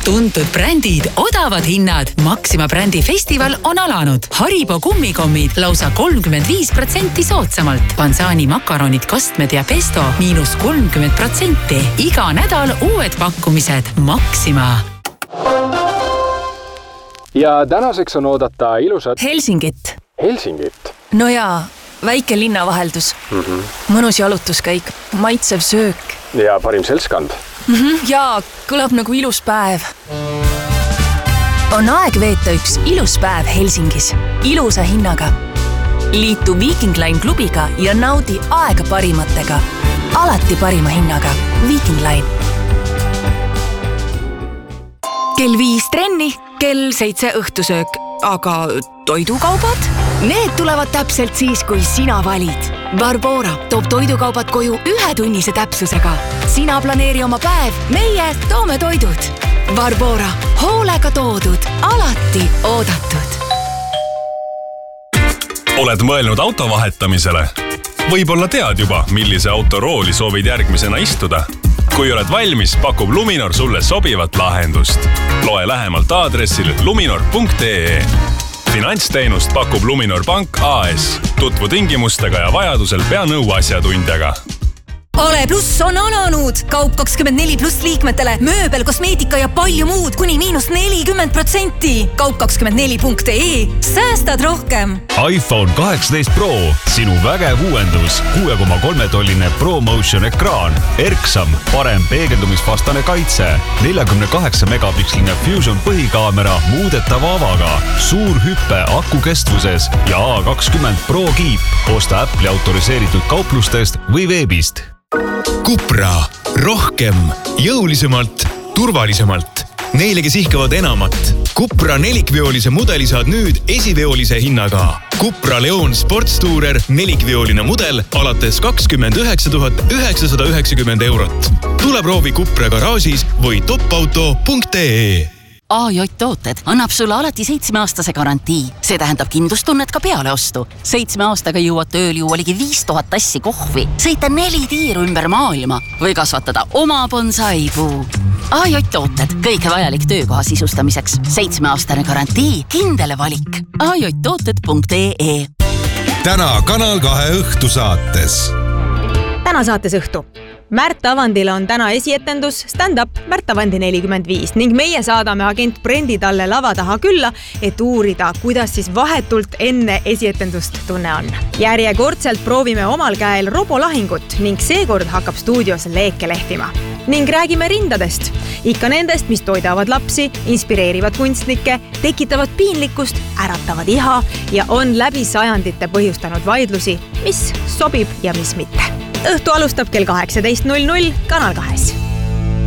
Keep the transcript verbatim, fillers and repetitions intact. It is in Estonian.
Tuntud brändid, odavad hinnad. Maxima brändi festival on alanud. Haribo kummikommid lausa kolmkümmend viis protsenti soodsamalt. Pansani makaronid, kastmed ja pesto miinus kolmkümmend protsenti. Iga nädal uued pakkumised. Maxima. Ja tänaseks on oodata ilusat... Helsingit. Helsingit? No jaa, väike linnavaheldus. Mm-hmm. Mõnus jalutuskäik, maitsev söök. Ja parim seltskond. Mm-hmm. Jaa, kõlab nagu ilus päev. On aeg veeta üks ilus päev Helsingis. Ilusa hinnaga. Liitu Viking Line klubiga ja naudi aega parimatega. Alati parima hinnaga. Viking Line. Kell viis trenni, kell seitse õhtusöök. Aga toidukaubad? Need tulevad täpselt siis, kui sina valid. Barbora toob toidukaubad koju ühe tunnise täpsusega. Sina planeeri oma päev, meie toome toidud. Barbora, hoolega toodud, alati oodatud. Oled mõelnud auto vahetamisele? Võib-olla tead juba, millise autorooli soovid järgmisena istuda. Kui oled valmis, pakub Luminor sulle sobivat lahendust. Loe lähemalt aadressil luminor punkt ee. Finantsteenust pakub Luminor Pank A S. Tutvu tingimustega ja vajadusel pea nõu asjatundjaga. Ale Plus on alanud! Kaup kakskümmend neli pluss liikmetele, mööbel, kosmeetika ja palju muud kuni miinus nelikümmend protsenti. Kaup kakskümmend neli punkt ee. Säästad rohkem! iPhone kaheksateist Pro, sinu vägev uuendus, kuue koma kolme tolline ProMotion ekraan, erksam, parem peegeldumisvastane kaitse, nelikümmend kaheksa megapiksline Fusion põhikaamera muudetava avaga, suur hüppe aku kestvuses ja A kakskümmend Pro kiip. Osta Apple'i autoriseeritud kauplustest või veebist. Cupra. Rohkem, jõulisemalt, turvalisemalt. Neile, kes ihkavad enamat. Cupra nelikveolise mudeli saad nüüd esiveolise hinnaga. Cupra Leon Sports Tourer nelikveoline mudel alates kakskümmend üheksa tuhat üheksasada üheksakümmend eurot. Tule proovi Cupra garaažis või topauto punkt ee. A J Tooted annab sulle alati seitsmeaastase garantii. See tähendab kindlustunnet ka peale ostu. Seitsme aastaga jõuad tööl juua ligi viis tuhat tassi kohvi, sõita neli tiiru ümber maailma või kasvatada oma bonsaipuu. A J Tooted, kõike vajalik töökoha sisustamiseks. Seitsmeaastane garantii, kindele valik. A J tooted punkt ee. Täna Kanal kahe õhtu saates. Täna saates õhtu. Märt Avandile on täna esietendus stand-up Märt Avandi nelikümmend viis ning meie saadame agent Brendi talle lava taha külla, et uurida, kuidas siis vahetult enne esietendust tunne on. Järjekordselt proovime omal käel robolahingut ning seekord hakkab stuudios leeke lehvima. Ning räägime rindadest. Ikka nendest, mis toidavad lapsi, inspireerivad kunstnikke, tekitavad piinlikkust, äratavad iha ja on läbi sajandite põhjustanud vaidlusi, mis sobib ja mis mitte. Õhtu alustab kell kaheksateist null null Kanal kahes.